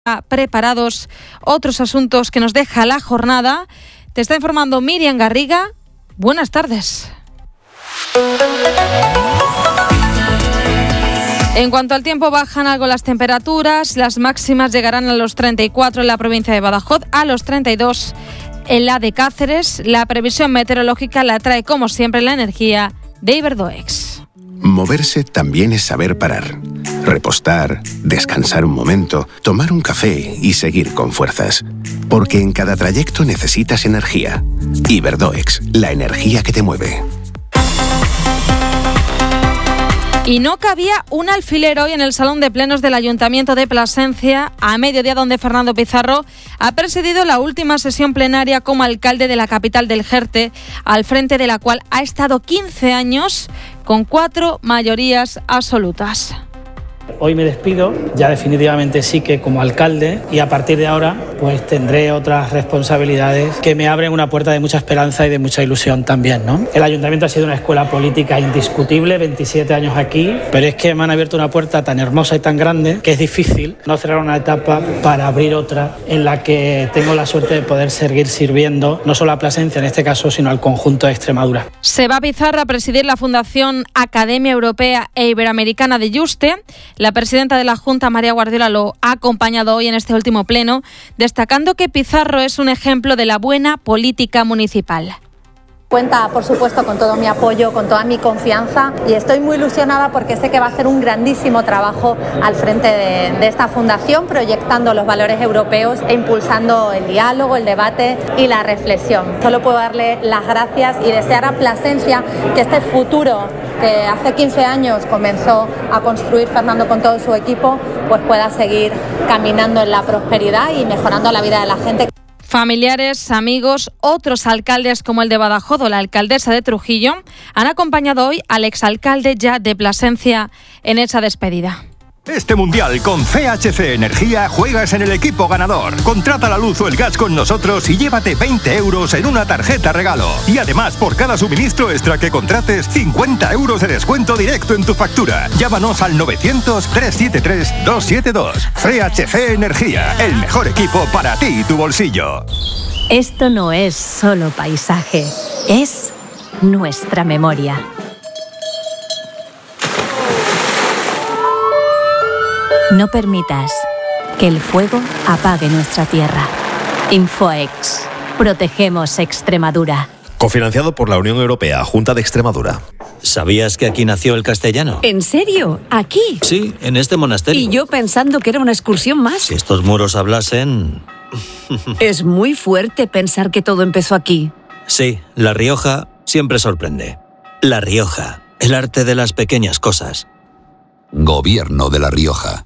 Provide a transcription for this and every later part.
Preparados otros asuntos que nos deja la jornada. Te está informando Miriam Garriga. Buenas tardes. En cuanto al tiempo, bajan algo las temperaturas. Las máximas llegarán a los 34 en la provincia de Badajoz, a los 32 en la de Cáceres. La previsión meteorológica la trae, como siempre, la energía de Iberdoex. Moverse también es saber parar, repostar, descansar un momento, tomar un café y seguir con fuerzas. Porque en cada trayecto necesitas energía. Iberdoex, la energía que te mueve. Y no cabía un alfiler hoy en el Salón de Plenos del Ayuntamiento de Plasencia a mediodía, donde Fernando Pizarro ha presidido la última sesión plenaria como alcalde de la capital del Jerte, al frente de la cual ha estado 15 años con 4 mayorías absolutas. Hoy me despido, ya definitivamente sí que como alcalde, y a partir de ahora pues tendré otras responsabilidades que me abren una puerta de mucha esperanza y de mucha ilusión también, ¿no? El ayuntamiento ha sido una escuela política indiscutible, 27 años aquí, pero es que me han abierto una puerta tan hermosa y tan grande que es difícil no cerrar una etapa para abrir otra en la que tengo la suerte de poder seguir sirviendo no solo a Plasencia en este caso, sino al conjunto de Extremadura. Se va Pizarro a presidir la Fundación Academia Europea e Iberoamericana de Yuste. La presidenta de la Junta, María Guardiola, lo ha acompañado hoy en este último pleno, destacando que Pizarro es un ejemplo de la buena política municipal. Cuenta, por supuesto, con todo mi apoyo, con toda mi confianza, y estoy muy ilusionada porque sé que va a hacer un grandísimo trabajo al frente de esta fundación, proyectando los valores europeos e impulsando el diálogo, el debate y la reflexión. Solo puedo darle las gracias y desear a Plasencia que este futuro que hace 15 años comenzó a construir Fernando con todo su equipo, pues pueda seguir caminando en la prosperidad y mejorando la vida de la gente. Familiares, amigos, otros alcaldes como el de Badajoz o la alcaldesa de Trujillo han acompañado hoy al exalcalde ya de Plasencia en esa despedida. Este mundial con CHC Energía juegas en el equipo ganador. Contrata la luz o el gas con nosotros y llévate 20 euros en una tarjeta regalo. Y además, por cada suministro extra que contrates, 50 euros de descuento directo en tu factura. Llámanos al 900-373-272. CHC Energía, el mejor equipo para ti y tu bolsillo. Esto no es solo paisaje, es nuestra memoria. No permitas que el fuego apague nuestra tierra. Infoex. Protegemos Extremadura. Cofinanciado por la Unión Europea, Junta de Extremadura. ¿Sabías que aquí nació el castellano? ¿En serio? ¿Aquí? Sí, en este monasterio. Y yo pensando que era una excursión más. Si estos muros hablasen... Es muy fuerte pensar que todo empezó aquí. Sí, La Rioja siempre sorprende. La Rioja, el arte de las pequeñas cosas. Gobierno de La Rioja.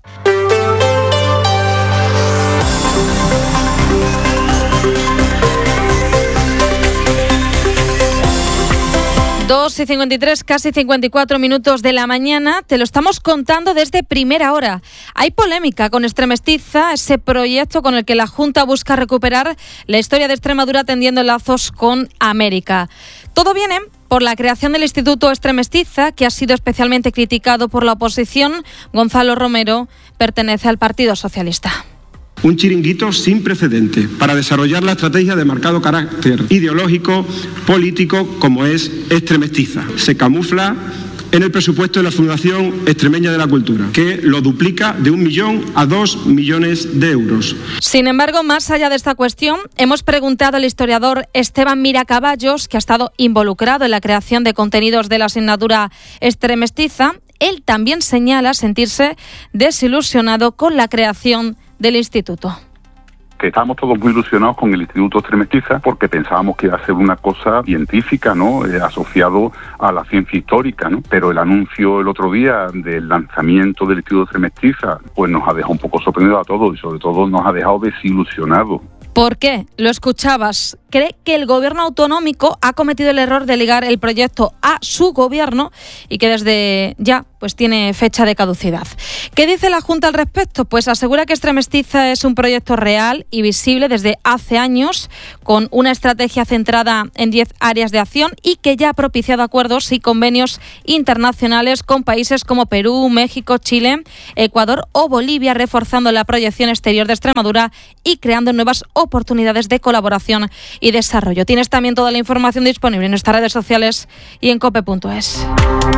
Dos y 53, casi 54 minutos de la mañana. Te lo estamos contando desde primera hora. Hay polémica con Extremestiza, ese proyecto con el que la Junta busca recuperar la historia de Extremadura tendiendo lazos con América. Todo viene por la creación del Instituto Extremestiza, que ha sido especialmente criticado por la oposición. Gonzalo Romero pertenece al Partido Socialista. Un chiringuito sin precedente para desarrollar la estrategia de marcado carácter ideológico, político, como es Extremestiza. Se camufla en el presupuesto de la Fundación Extremeña de la Cultura, que lo duplica de 1 millón a 2 millones de euros. Sin embargo, más allá de esta cuestión, hemos preguntado al historiador Esteban Miracaballos, que ha estado involucrado en la creación de contenidos de la asignatura Extremestiza. Él también señala sentirse desilusionado con la creación del instituto. Que estábamos todos muy ilusionados con el Instituto Extremestiza porque pensábamos que iba a ser una cosa científica, ¿no? Asociado a la ciencia histórica, ¿no? Pero el anuncio el otro día del lanzamiento del Instituto Extremestiza pues nos ha dejado un poco sorprendidos a todos y sobre todo nos ha dejado desilusionados. ¿Por qué? Lo escuchabas. Cree que el gobierno autonómico ha cometido el error de ligar el proyecto a su gobierno y que desde ya pues tiene fecha de caducidad. ¿Qué dice la Junta al respecto? Pues asegura que Extremestiza es un proyecto real y visible desde hace años, con una estrategia centrada en 10 áreas de acción y que ya ha propiciado acuerdos y convenios internacionales con países como Perú, México, Chile, Ecuador o Bolivia, reforzando la proyección exterior de Extremadura y creando nuevas oportunidades de colaboración y desarrollo. Tienes también toda la información disponible en nuestras redes sociales y en cope.es.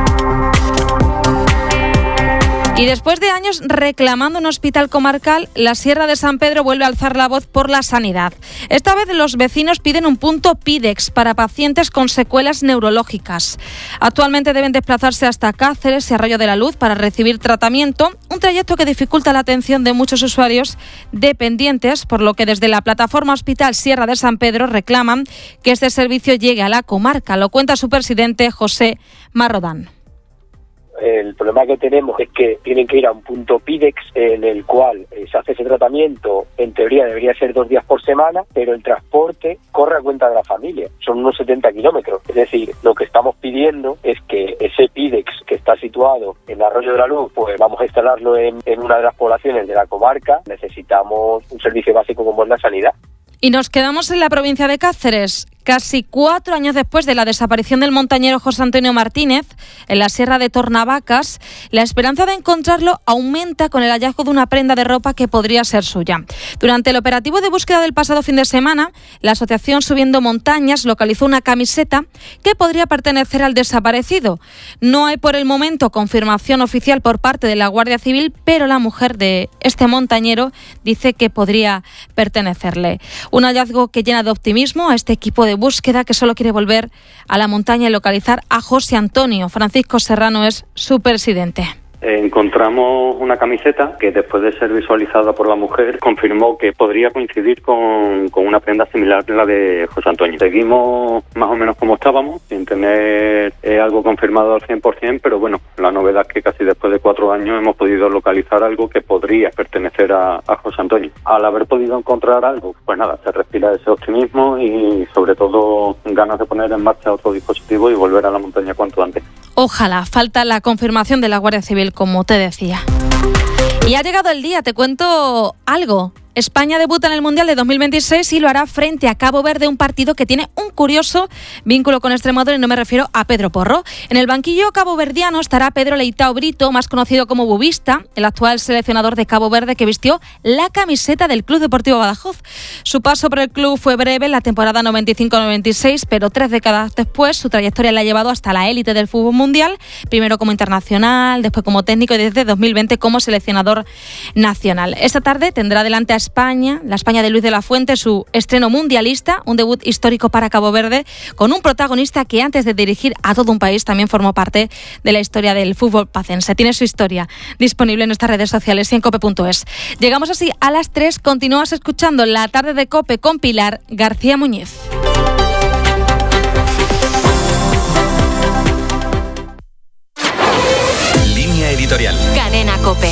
Y después de años reclamando un hospital comarcal, la Sierra de San Pedro vuelve a alzar la voz por la sanidad. Esta vez los vecinos piden un punto PIDEX para pacientes con secuelas neurológicas. Actualmente deben desplazarse hasta Cáceres y Arroyo de la Luz para recibir tratamiento, un trayecto que dificulta la atención de muchos usuarios dependientes, por lo que desde la plataforma Hospital Sierra de San Pedro reclaman que este servicio llegue a la comarca. Lo cuenta su presidente, José Marrodán. El problema que tenemos es que tienen que ir a un punto PIDEX en el cual se hace ese tratamiento. En teoría debería ser 2 días por semana, pero el transporte corre a cuenta de la familia. Son unos 70 kilómetros. Es decir, lo que estamos pidiendo es que ese PIDEX que está situado en Arroyo de la Luz, pues vamos a instalarlo en una de las poblaciones de la comarca. Necesitamos un servicio básico como es la sanidad. Y nos quedamos en la provincia de Cáceres. Casi 4 años después de la desaparición del montañero José Antonio Martínez en la Sierra de Tornavacas, la esperanza de encontrarlo aumenta con el hallazgo de una prenda de ropa que podría ser suya. Durante el operativo de búsqueda del pasado fin de semana, la asociación Subiendo Montañas localizó una camiseta que podría pertenecer al desaparecido. No hay por el momento confirmación oficial por parte de la Guardia Civil, pero la mujer de este montañero dice que podría pertenecerle. Un hallazgo que llena de optimismo a este equipo de búsqueda que solo quiere volver a la montaña y localizar a José Antonio. Francisco Serrano es su presidente. Encontramos una camiseta que después de ser visualizada por la mujer confirmó que podría coincidir con una prenda similar a la de José Antonio. Seguimos más o menos como estábamos, sin tener algo confirmado al 100%, pero bueno, la novedad es que casi después de 4 años hemos podido localizar algo que podría pertenecer a José Antonio. Al haber podido encontrar algo, pues nada, se respira ese optimismo y sobre todo ganas de poner en marcha otro dispositivo y volver a la montaña cuanto antes. Ojalá, falta la confirmación de la Guardia Civil, como te decía. Y ha llegado el día, te cuento algo. España debuta en el Mundial de 2026 y lo hará frente a Cabo Verde, un partido que tiene un curioso vínculo con Extremadura y no me refiero a Pedro Porro. En el banquillo caboverdiano estará Pedro Leitao Brito, más conocido como Bubista, el actual seleccionador de Cabo Verde que vistió la camiseta del Club Deportivo Badajoz. Su paso por el club fue breve en la temporada 95-96, pero 3 décadas después su trayectoria la ha llevado hasta la élite del fútbol mundial, primero como internacional, después como técnico y desde 2020 como seleccionador nacional. Esta tarde tendrá delante a España, la España de Luis de la Fuente, su estreno mundialista, un debut histórico para Cabo Verde, con un protagonista que antes de dirigir a todo un país también formó parte de la historia del fútbol pacense. Tiene su historia disponible en nuestras redes sociales y en cope.es. Llegamos así a las 3, continúas escuchando La Tarde de Cope con Pilar García Muñiz. Línea editorial. Cadena Cope.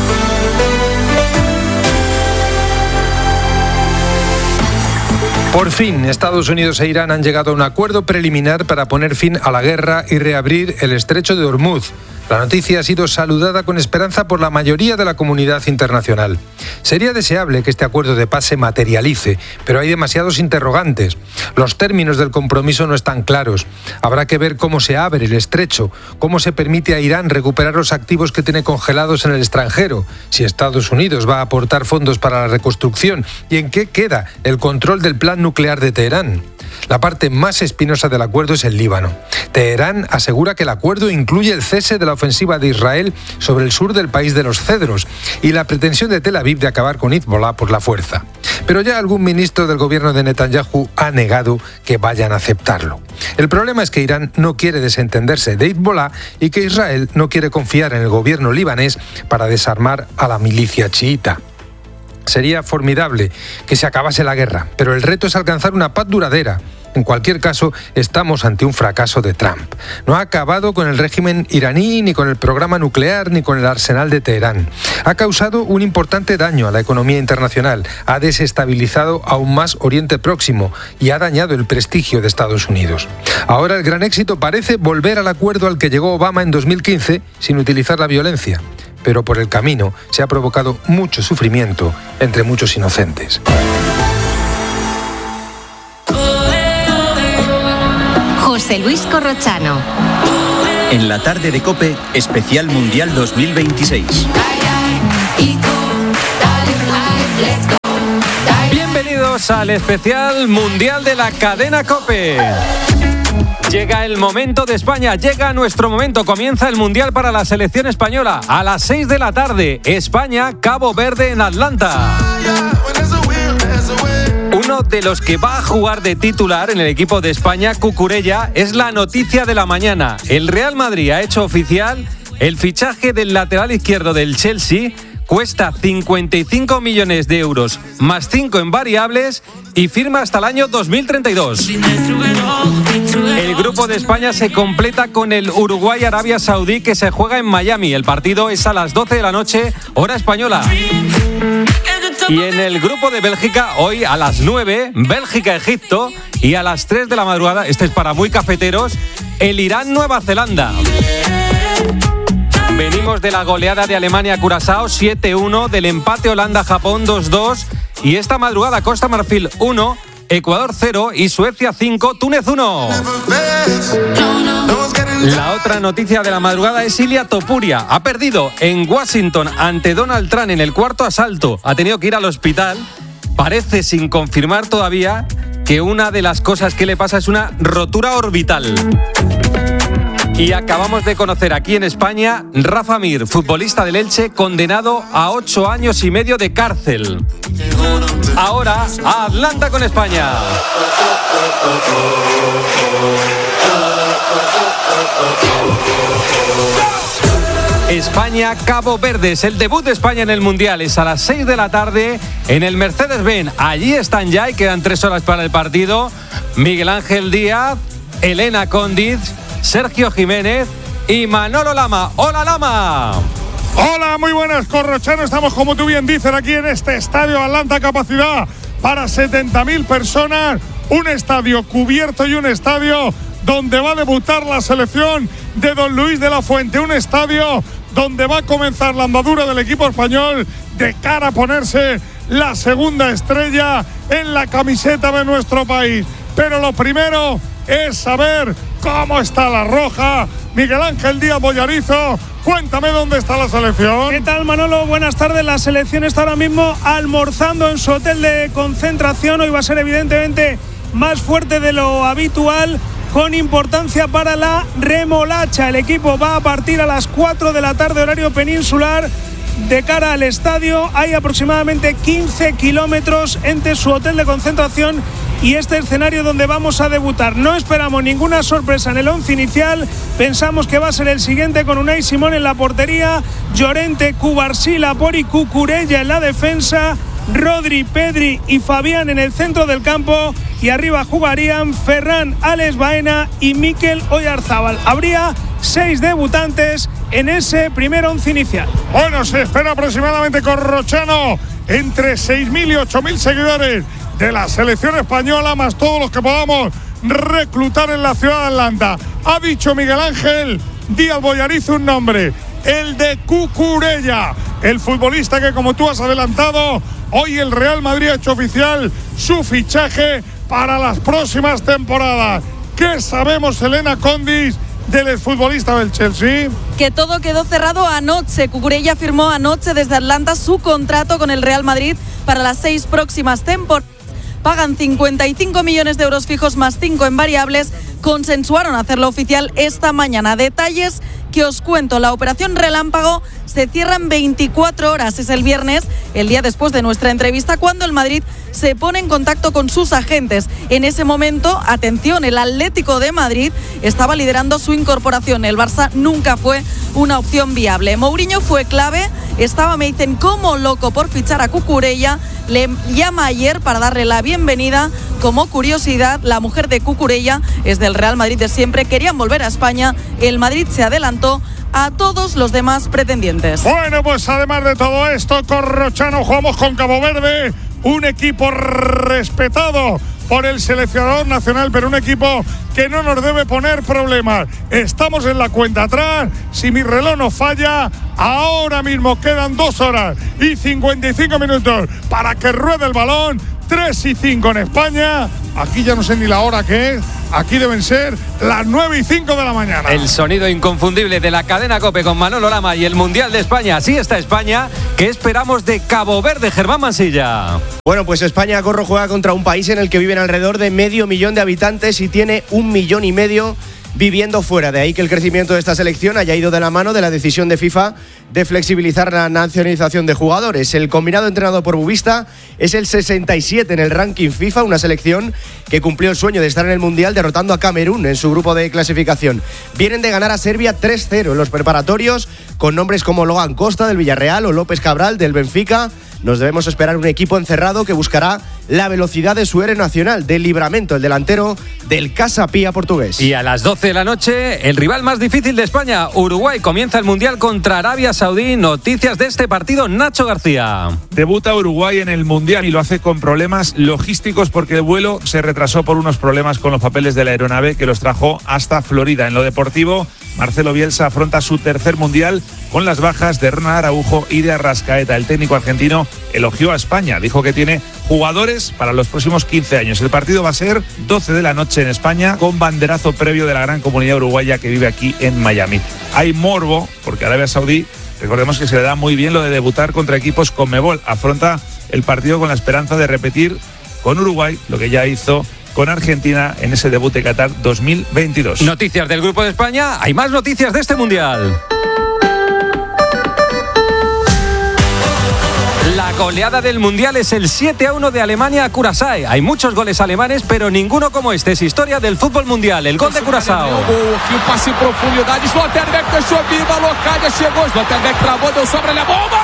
Por fin, Estados Unidos e Irán han llegado a un acuerdo preliminar para poner fin a la guerra y reabrir el estrecho de Hormuz. La noticia ha sido saludada con esperanza por la mayoría de la comunidad internacional. Sería deseable que este acuerdo de paz se materialice, pero hay demasiados interrogantes. Los términos del compromiso no están claros. Habrá que ver cómo se abre el estrecho, cómo se permite a Irán recuperar los activos que tiene congelados en el extranjero, si Estados Unidos va a aportar fondos para la reconstrucción y en qué queda el control del plan nuclear de Teherán. La parte más espinosa del acuerdo es el Líbano. Teherán asegura que el acuerdo incluye el cese de la ofensiva de Israel sobre el sur del país de los cedros y la pretensión de Tel Aviv de acabar con Hezbollah por la fuerza. Pero ya algún ministro del gobierno de Netanyahu ha negado que vayan a aceptarlo. El problema es que Irán no quiere desentenderse de Hezbollah y que Israel no quiere confiar en el gobierno libanés para desarmar a la milicia chiita. Sería formidable que se acabase la guerra, pero el reto es alcanzar una paz duradera En cualquier caso, estamos ante un fracaso de Trump. No ha acabado con el régimen iraní, ni con el programa nuclear, ni con el arsenal de Teherán. Ha causado un importante daño a la economía internacional, ha desestabilizado aún más Oriente Próximo y ha dañado el prestigio de Estados Unidos. Ahora el gran éxito parece volver al acuerdo al que llegó Obama en 2015 sin utilizar la violencia. Pero por el camino se ha provocado mucho sufrimiento entre muchos inocentes. José Luis Corrochano. En la tarde de COPE, especial Mundial 2026. Bienvenidos al especial Mundial de la cadena COPE. Llega el momento de España, llega nuestro momento, comienza el Mundial para la selección española a las 6 de la tarde, España, Cabo Verde en Atlanta. Uno de los que va a jugar de titular en el equipo de España, Cucurella, es la noticia de la mañana. El Real Madrid ha hecho oficial el fichaje del lateral izquierdo del Chelsea. Cuesta 55 millones de euros, más 5 en variables y firma hasta el año 2032. El grupo de España se completa con el Uruguay-Arabia Saudí, que se juega en Miami. El partido es a las 12 de la noche, hora española. Y en el grupo de Bélgica, hoy a las 9, Bélgica-Egipto, y a las 3 de la madrugada, este es para muy cafeteros, el Irán-Nueva Zelanda. Venimos de la goleada de Alemania-Curazao 7-1, del empate Holanda-Japón 2-2 y esta madrugada Costa Marfil 1, Ecuador 0 y Suecia 5, Túnez 1. La otra noticia de la madrugada es Ilia Topuria. Ha perdido en Washington ante Donald Trump en el cuarto asalto. Ha tenido que ir al hospital. Parece, sin confirmar todavía, que una de las cosas que le pasa es una rotura orbital. Y acabamos de conocer aquí en España Rafa Mir, futbolista del Elche, condenado a 8 años y medio de cárcel. Ahora a Atlanta con España. España, Cabo Verde, es el debut de España en el Mundial, es a las 6 de la tarde en el Mercedes-Benz. Allí están ya y quedan 3 horas para el partido Miguel Ángel Díaz, Elena Condiz, Sergio Jiménez y Manolo Lama. ¡Hola, Lama! Hola, muy buenas, Corrochano. Estamos, como tú bien dices, aquí en este estadio Atlanta, capacidad para 70.000 personas. Un estadio cubierto y un estadio donde va a debutar la selección de Don Luis de la Fuente. Un estadio donde va a comenzar la andadura del equipo español de cara a ponerse la segunda estrella en la camiseta de nuestro país. Pero lo primero es saber cómo está la roja. Miguel Ángel Díaz Bollarizo, cuéntame dónde está la selección. ¿Qué tal, Manolo? Buenas tardes. La selección está ahora mismo almorzando en su hotel de concentración. Hoy va a ser evidentemente más fuerte de lo habitual, con importancia para la remolacha. El equipo va a partir a las 4 de la tarde, horario peninsular. De cara al estadio hay aproximadamente 15 kilómetros entre su hotel de concentración y este escenario donde vamos a debutar. No esperamos ninguna sorpresa en el once inicial. Pensamos que va a ser el siguiente, con Unai Simón en la portería, Llorente, Cubarsí, Lapori, Cucurella en la defensa, Rodri, Pedri y Fabián en el centro del campo, y arriba jugarían Ferran, Alex Baena y Mikel Oyarzábal. Habría 6 debutantes en ese primer once inicial. Bueno, se espera aproximadamente, Corrochano, entre 6.000 y 8.000 seguidores de la selección española, más todos los que podamos reclutar en la ciudad de Atlanta. Ha dicho Miguel Ángel Díaz Bollarizo un nombre, el de Cucurella, el futbolista que, como tú has adelantado, hoy el Real Madrid ha hecho oficial su fichaje para las próximas temporadas. ¿Qué sabemos, Elena Condiz, del exfutbolista del Chelsea? Que todo quedó cerrado anoche. Cucurella firmó anoche desde Atlanta su contrato con el Real Madrid para las 6 próximas temporadas. Pagan 55 millones de euros fijos más 5 en variables. Consensuaron hacerlo oficial esta mañana. Detalles que os cuento. La operación Relámpago se cierra en 24 horas. Es el viernes, el día después de nuestra entrevista, cuando el Madrid se pone en contacto con sus agentes. En ese momento, atención, el Atlético de Madrid estaba liderando su incorporación. El Barça nunca fue una opción viable. Mourinho fue clave, estaba, me dicen, como loco por fichar a Cucurella. Le llama ayer para darle la bienvenida. Como curiosidad, la mujer de Cucurella es del Real Madrid de siempre. Querían volver a España. El Madrid se adelantó a todos los demás pretendientes. Bueno, pues además de todo esto, Corrochano, jugamos con Cabo Verde, un equipo respetado por el seleccionador nacional, pero un equipo que no nos debe poner problemas. Estamos en la cuenta atrás, si mi reloj no falla, ahora mismo quedan 2 horas y 55 minutos para que ruede el balón. 3:05 en España. Aquí ya no sé ni la hora que es. Aquí deben ser las 9:05 de la mañana. El sonido inconfundible de la cadena COPE con Manolo Lama y el Mundial de España. Así está España. ¿Qué esperamos de Cabo Verde, Germán Mansilla? Bueno, pues España, Corro, juega contra un país en el que viven alrededor de 500.000 de habitantes y tiene 1,5 millones viviendo fuera. De ahí que el crecimiento de esta selección haya ido de la mano de la decisión de FIFA de flexibilizar la nacionalización de jugadores. El combinado entrenado por Bubista es el 67 en el ranking FIFA, una selección que cumplió el sueño de estar en el Mundial derrotando a Camerún en su grupo de clasificación. Vienen de ganar a Serbia 3-0 en los preparatorios, con nombres como Logan Costa del Villarreal o López Cabral del Benfica. Nos debemos esperar un equipo encerrado que buscará la velocidad de su héroe nacional, del Livramento, el delantero del Casa Pía portugués. Y a las 12 de la noche, el rival más difícil de España, Uruguay, comienza el Mundial contra Arabia Saudí. Noticias de este partido, Nacho García. Debuta Uruguay en el Mundial y lo hace con problemas logísticos porque el vuelo se retrasó por unos problemas con los papeles de la aeronave que los trajo hasta Florida. En lo deportivo, Marcelo Bielsa afronta su tercer Mundial con las bajas de Ronald Araujo y de Arrascaeta. El técnico argentino elogió a España, dijo que tiene jugadores para los próximos 15 años. El partido va a ser 12 de la noche en España, con banderazo previo de la gran comunidad uruguaya que vive aquí en Miami. Hay morbo, porque Arabia Saudí, recordemos que se le da muy bien lo de debutar contra equipos Conmebol. Afronta el partido con la esperanza de repetir con Uruguay lo que ya hizo con Argentina en ese debut de Qatar 2022. Noticias del Grupo de España. Hay más noticias de este Mundial. La goleada del Mundial es el 7-1 de Alemania a Curazao. Hay muchos goles alemanes, pero ninguno como este. Es historia del fútbol mundial. El gol de Curazao. Um passe em profundidade. Sloterdijk deixou viva. Locadia chegou. Sloterdijk travou, deu sobre a bomba.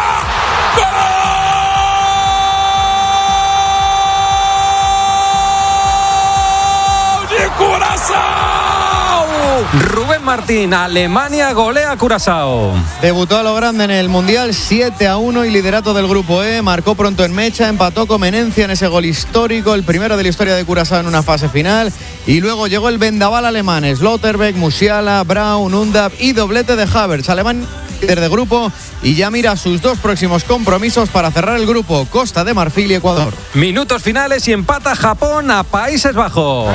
¡Gol de Curazao! Rubén Martín, Alemania golea a Curazao. Debutó a lo grande en el Mundial, 7-1 y liderato del Grupo E. Marcó pronto en Mecha, empató con Menencia en ese gol histórico, el primero de la historia de Curazao en una fase final. Y luego llegó el vendaval alemán, Sloterdijk, Musiala, Braun, Undab y doblete de Havertz. Alemán líder de grupo y ya mira sus 2 próximos compromisos para cerrar el grupo, Costa de Marfil y Ecuador. Minutos finales y empata Japón a Países Bajos.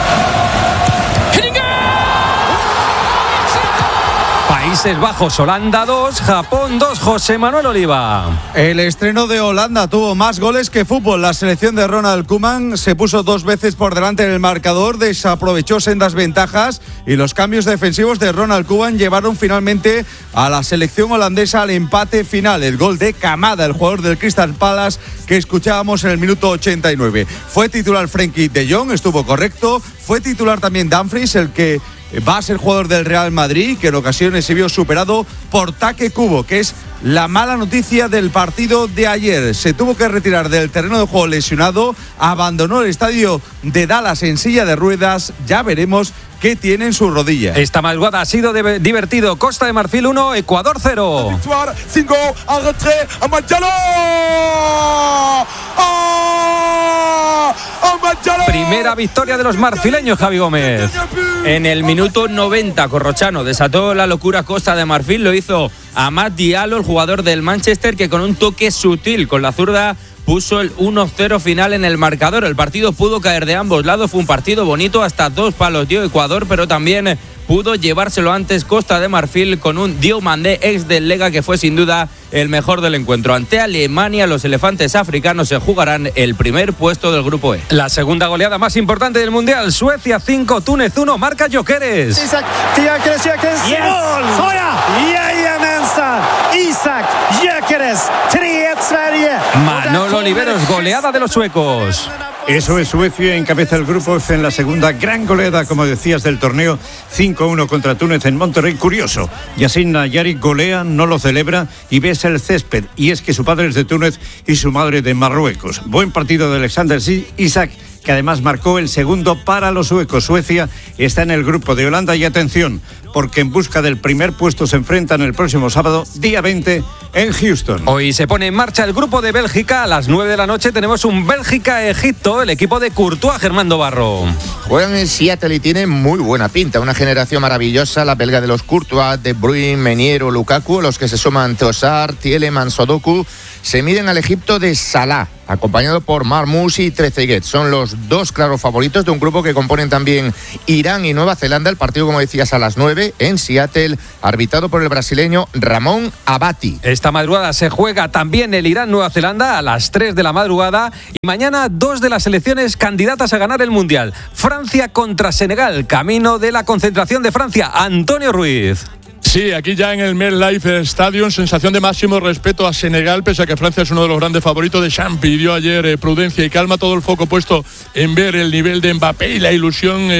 Países Bajos, Holanda 2, Japón 2, José Manuel Oliva. El estreno de Holanda tuvo más goles que fútbol. La selección de Ronald Koeman se puso 2 veces por delante en el marcador, desaprovechó sendas ventajas y los cambios defensivos de Ronald Koeman llevaron finalmente a la selección holandesa al empate final. El gol de Kamada, el jugador del Crystal Palace que escuchábamos en el minuto 89. Fue titular Frenkie de Jong, estuvo correcto. Fue titular también Dumfries, el que va a ser jugador del Real Madrid, que en ocasiones se vio superado por Take Kubo, que es la mala noticia del partido de ayer. Se tuvo que retirar del terreno de juego lesionado, abandonó el estadio de Dallas en silla de ruedas. Ya veremos qué tiene en su rodilla. Esta madrugada ha sido divertido. Costa de Marfil 1, Ecuador 0. Primera victoria de los marfileños, Javi Gómez. En el minuto 90, Corrochano desató la locura Costa de Marfil. Lo hizo Amad Diallo, el jugador del Manchester, que con un toque sutil con la zurda puso el 1-0 final en el marcador. El partido pudo caer de ambos lados. Fue un partido bonito, hasta 2 palos dio Ecuador, pero también pudo llevárselo antes Costa de Marfil con un Diomandé, ex del Lega, que fue sin duda el mejor del encuentro. Ante Alemania, los elefantes africanos se jugarán el primer puesto del grupo E. La segunda goleada más importante del Mundial. Suecia 5, Túnez 1, marca Gyökeres. Isak Gyökeres, 3-1 Sverige. Manolo Oliveros, goleada de los suecos. Eso es, Suecia encabeza el grupo F en la segunda gran goleada, como decías, del torneo, 5-1 contra Túnez en Monterrey. Curioso, Yassin Nayari golea, no lo celebra y besa el césped, y es que su padre es de Túnez y su madre de Marruecos. Buen partido de Alexander Isak, que además marcó el segundo para los suecos. Suecia está en el grupo de Holanda y atención, porque en busca del primer puesto se enfrentan el próximo sábado, día 20, en Houston. Hoy se pone en marcha el grupo de Bélgica. A las 9 de la noche tenemos un Bélgica-Egipto, el equipo de Courtois, Germán Barro. Juegan en Seattle y tienen muy buena pinta. Una generación maravillosa, la belga de los Courtois, De Bruyne, Meunier o Lukaku, los que se suman Trossard, Tielemans, Sodoku, se miden al Egipto de Salah, acompañado por Marmoush y Trezeguet. Son los dos claros favoritos de un grupo que componen también Irán y Nueva Zelanda. El partido, como decías, a las 9 en Seattle, arbitrado por el brasileño Ramón Abati. Esta madrugada se juega también el Irán-Nueva Zelanda a las 3 de la madrugada y mañana dos de las selecciones candidatas a ganar el Mundial. Francia contra Senegal, camino de la concentración de Francia. Antonio Ruiz. Sí, aquí ya en el MetLife Stadium, sensación de máximo respeto a Senegal, pese a que Francia es uno de los grandes favoritos. Deschamps pidió ayer prudencia y calma, todo el foco puesto en ver el nivel de Mbappé y la ilusión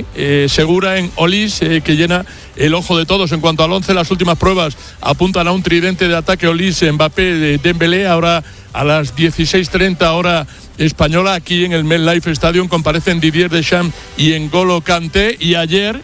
segura en Olise, que llena el ojo de todos. En cuanto al 11, las últimas pruebas apuntan a un tridente de ataque: Olise, Mbappé, Dembélé. Ahora a las 16:30 hora española, aquí en el MetLife Stadium comparecen Didier Deschamps y N'Golo Kanté. Y ayer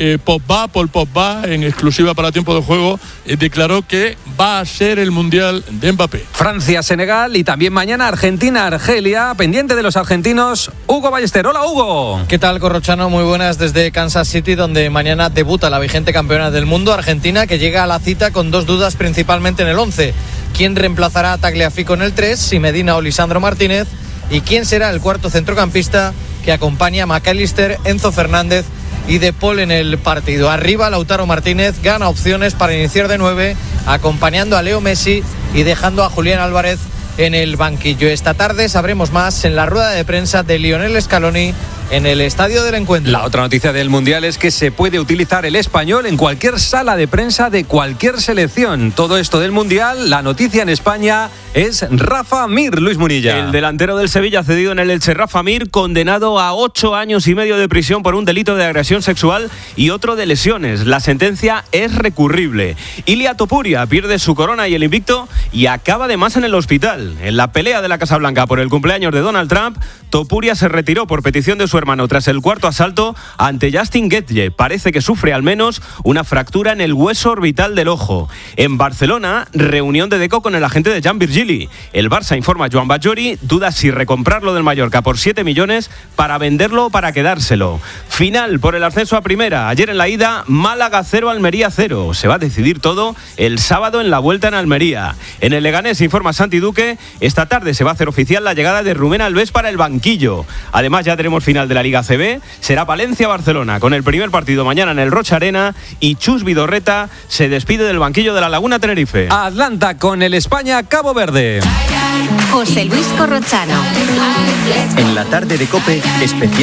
Paul Pogba, en exclusiva para Tiempo de Juego, declaró que va a ser el Mundial de Mbappé. Francia-Senegal y también mañana Argentina-Argelia. Pendiente de los argentinos, Hugo Ballester. Hola, Hugo. ¿Qué tal, Corrochano? Muy buenas desde Kansas City, donde mañana debuta la vigente campeona del mundo, Argentina, que llega a la cita con dos dudas principalmente en el 11. ¿Quién reemplazará a Tagliafico en el 3? Si Medina o Lisandro Martínez. ¿Y quién será el cuarto centrocampista que acompaña a McAllister, Enzo Fernández y De Paul en el partido? Arriba, Lautaro Martínez gana opciones para iniciar de 9, acompañando a Leo Messi y dejando a Julián Álvarez en el banquillo. Esta tarde sabremos más en la rueda de prensa de Lionel Scaloni en el Estadio del Encuentro. La otra noticia del Mundial es que se puede utilizar el español en cualquier sala de prensa de cualquier selección. Todo esto del Mundial, la noticia en España es Rafa Mir, Luis Munilla. El delantero del Sevilla cedido en el Elche, Rafa Mir, condenado a 8 años y medio de prisión por un delito de agresión sexual y otro de lesiones. La sentencia es recurrible. Ilia Topuria pierde su corona y el invicto y acaba además en el hospital. En la pelea de la Casa Blanca por el cumpleaños de Donald Trump, Topuria se retiró por petición de su hermano tras el cuarto asalto ante Justin Gaethje. Parece que sufre al menos una fractura en el hueso orbital del ojo. En Barcelona, reunión de Deco con el agente de Jan Virgili. El Barça, informa Joan Bajori, duda si recomprarlo del Mallorca por 7 millones para venderlo o para quedárselo. Final por el ascenso a primera. Ayer en la ida, Málaga 0, Almería 0. Se va a decidir todo el sábado en la vuelta en Almería. En el Leganés, informa Santi Duque, esta tarde se va a hacer oficial la llegada de Rubén Alves para el banquillo. Además, ya tenemos final de la Liga CB. Será Valencia-Barcelona con el primer partido mañana en el Rocha Arena y Chus Vidorreta se despide del banquillo de la Laguna Tenerife. Atlanta con el España-Cabo Verde. José Luis Corrochano. En la tarde de COPE, especial